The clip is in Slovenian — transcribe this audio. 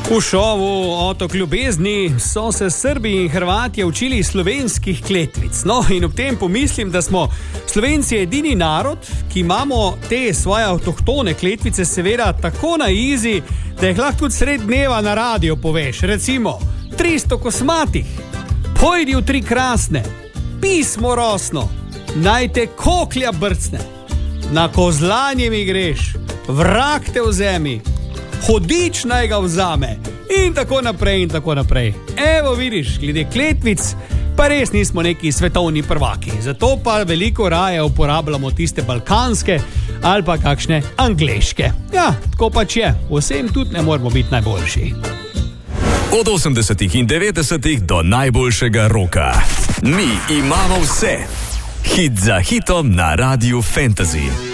V šovu Otok ljubezni so se Srbi in Hrvatje učili slovenskih kletvic. No, in ob tem pomislim, da smo Slovenci edini narod, ki imamo te svoje avtohtone kletvice seveda tako na izi, da jih lahko tudi sred dneva na radio poveš. Recimo, 300 kosmatih, pojdi v 3 krasne, pismo rosno, naj te koklja brcne, na kozlanje mi greš, vrag te vzemi, hodič naj ga vzame in tako naprej in tako naprej. Evo vidiš, glede kletvic pa res nismo neki svetovni prvaki, zato pa veliko raje uporabljamo tiste balkanske ali pa kakšne angleške. Ja, tako pač je, vsem tudi ne moramo biti najboljši. Od 80. in 90. do najboljšega roka. Mi imamo vse. Hit za hitom na Radiu Fantasy.